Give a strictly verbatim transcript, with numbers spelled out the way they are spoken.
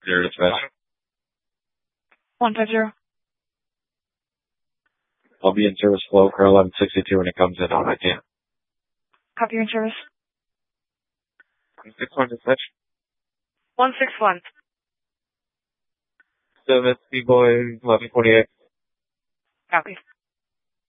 Clear dispatch. one five zero. I'll be in service flow for eleven sixty-two when it comes in on I T. Copy, you're in service. one six one dispatch. one six one. Seven, B-boy, eleven forty-eight. Copy.